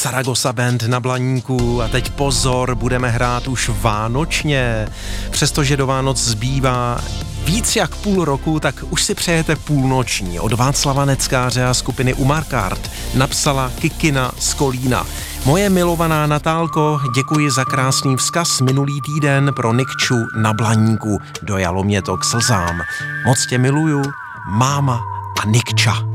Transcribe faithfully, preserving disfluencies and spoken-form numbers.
Saragossa Band na Blaníku a teď pozor, budeme hrát už vánočně. Přestože do Vánoc zbývá víc jak půl roku, tak už si přejete půlnoční. Od Václava Neckáře a skupiny Umarkart napsala Kikina z Kolína. Moje milovaná Natálko, děkuji za krásný vzkaz minulý týden pro Nikču na Blaníku. Dojalo mě to k slzám. Moc tě miluju, máma a Nikča.